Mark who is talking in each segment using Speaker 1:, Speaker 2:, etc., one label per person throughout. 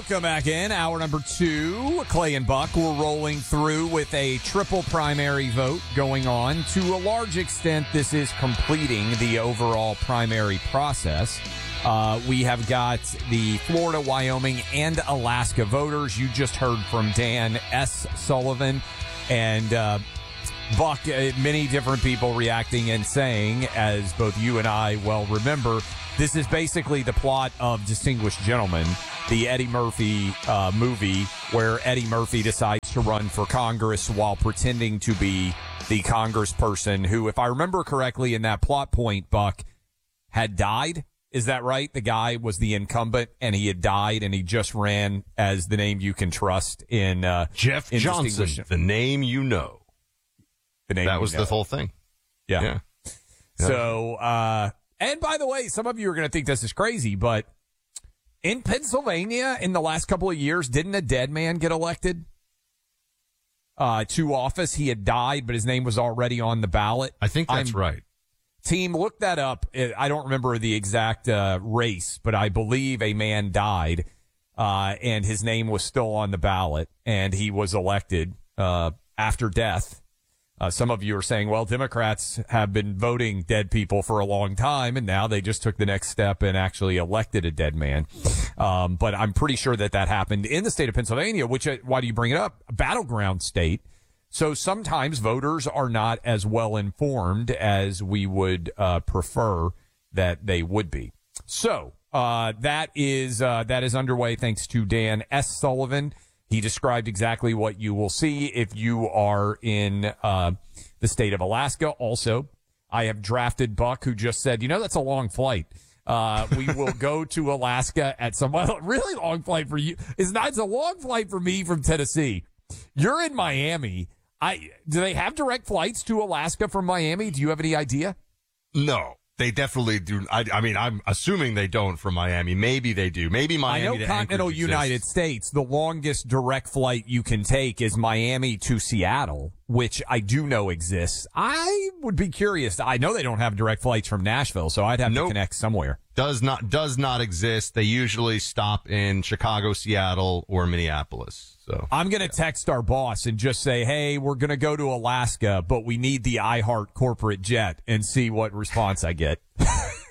Speaker 1: Welcome back in. Hour number 2. Clay and Buck, we're rolling through with a triple primary vote going on. To a large extent, this is completing the overall primary process. We have got the Florida, Wyoming, and Alaska voters. You just heard from Dan S. Sullivan and Buck, many different people reacting and saying, as both you and I well remember, this is basically the plot of Distinguished Gentlemen, the Eddie Murphy movie where Eddie Murphy decides to run for Congress while pretending to be the congressperson who, if I remember correctly in that plot point, Buck, had died. Is that right? The guy was the incumbent and he had died and he just ran as the name you can trust in
Speaker 2: Jeff Johnson, the name you know.
Speaker 1: The name
Speaker 2: that was the whole thing.
Speaker 1: Yeah. So, and by the way, some of you are going to think this is crazy, but in Pennsylvania in the last couple of years, didn't a dead man get elected to office? He had died, but his name was already on the ballot.
Speaker 2: I think that's right.
Speaker 1: Team, look that up. I don't remember the exact race, but I believe a man died, and his name was still on the ballot, and he was elected after death. Some of you are saying, well, Democrats have been voting dead people for a long time, and now they just took the next step and actually elected a dead man. But I'm pretty sure that happened in the state of Pennsylvania, which, why do you bring it up? A battleground state. So sometimes voters are not as well informed as we would prefer that they would be. So that is underway thanks to Dan S. Sullivan. He described exactly what you will see if you are in the state of Alaska. Also, I have drafted Buck, who just said, that's a long flight. We will go to Alaska at some really long flight for you. It's a long flight for me from Tennessee. You're in Miami. Do they have direct flights to Alaska from Miami? Do you have any idea?
Speaker 2: No. They definitely do. I mean, I'm assuming they don't from Miami. Maybe they do. Maybe Miami.
Speaker 1: I know continental United States, the longest direct flight you can take is Miami to Seattle, which I do know exists. I would be curious. I know they don't have direct flights from Nashville, so I'd have to connect somewhere.
Speaker 2: Does not exist. They usually stop in Chicago, Seattle, or Minneapolis. So
Speaker 1: I'm going to text our boss and just say, hey, we're going to go to Alaska, but we need the iHeart corporate jet, and see what response I get. It's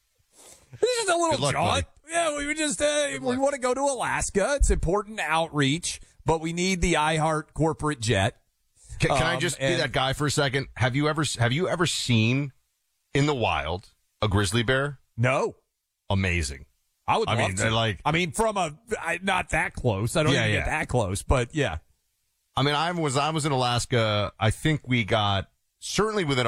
Speaker 1: just a little jaunt. Yeah, we would just, we want to go to Alaska. It's important outreach, but we need the iHeart corporate jet.
Speaker 2: Can I just be that guy for a second? Have you ever seen in the wild a grizzly bear?
Speaker 1: No.
Speaker 2: Amazing.
Speaker 1: I would love to. From not that close. I don't even get that close, but yeah.
Speaker 2: I mean, I was in Alaska. I think we got certainly within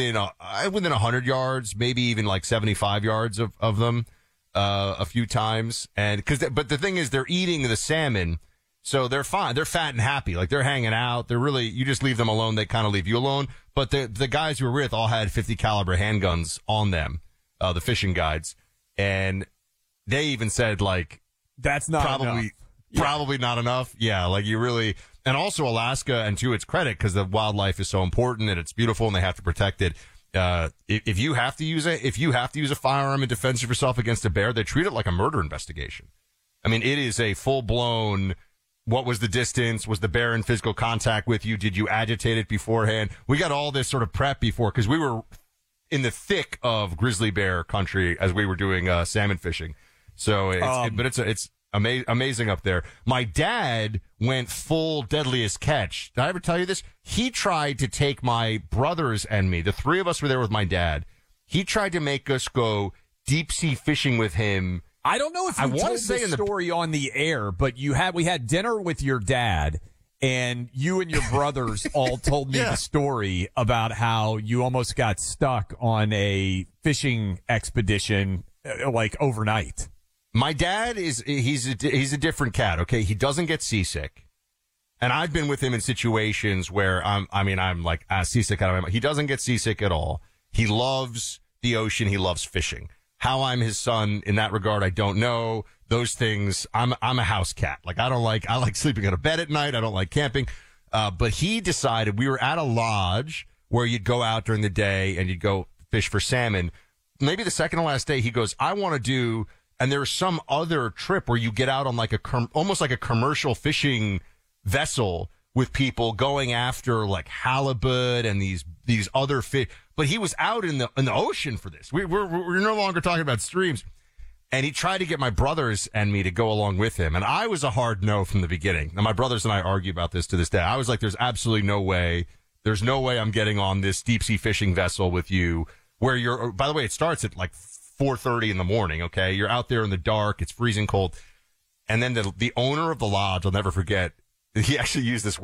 Speaker 2: 100 yards, maybe even like 75 yards of them, a few times. But the thing is, they're eating the salmon, so they're fine. They're fat and happy. Like, they're hanging out. You just leave them alone. They kind of leave you alone. But the guys who were with all had 50 caliber handguns on them, the fishing guides. And they even said, like,
Speaker 1: that's not
Speaker 2: probably not enough. Yeah, like, you really, and also Alaska, and to its credit, because the wildlife is so important and it's beautiful and they have to protect it. If you have to use a firearm in defense of yourself against a bear, they treat it like a murder investigation. I mean, it is a full blown, what was the distance? Was the bear in physical contact with you? Did you agitate it beforehand? We got all this sort of prep before, because we were in the thick of grizzly bear country as we were doing salmon fishing. So it's amazing up there. My dad went full Deadliest Catch. Did I ever tell you this? He tried to take my brothers and me. The three of us were there with my dad. He tried to make us go deep sea fishing with him.
Speaker 1: I don't know if you told this story on the air, but we had dinner with your dad, and you and your brothers all told me the story about how you almost got stuck on a fishing expedition like overnight.
Speaker 2: My dad he's a different cat, okay? He doesn't get seasick. And I've been with him in situations where I'm like seasick out of my mind. He doesn't get seasick at all. He loves the ocean. He loves fishing. How I'm his son in that regard, I don't know. Those things, I'm a house cat. Like, I like sleeping in a bed at night. I don't like camping. But he decided, we were at a lodge where you'd go out during the day and you'd go fish for salmon. Maybe the second to last day, he goes, I want to do And there's some other trip where you get out on like almost like a commercial fishing vessel with people going after like halibut and these other fish. But he was out in the ocean for this. We're no longer talking about streams. And he tried to get my brothers and me to go along with him. And I was a hard no from the beginning. Now, my brothers and I argue about this to this day. I was like, there's absolutely no way. There's no way I'm getting on this deep sea fishing vessel with you where you're, by the way, it starts at like 4:30 in the morning. Okay. You're out there in the dark. It's freezing cold. And then the owner of the lodge, I'll never forget, he actually used this word.